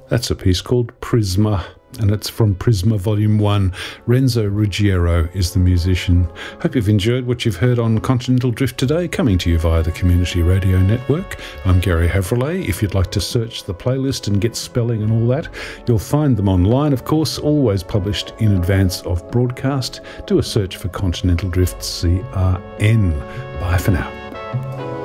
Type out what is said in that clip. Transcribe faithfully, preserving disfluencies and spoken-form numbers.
That's a piece called Prisma, and it's from Prisma Volume one. Renzo Ruggiero is the musician. Hope you've enjoyed what you've heard on Continental Drift today, coming to you via the Community Radio Network. I'm Gary Havrillay. If you'd like to search the playlist and get spelling and all that, you'll find them online, of course, always published in advance of broadcast. Do a search for Continental Drift C R N. Bye for now.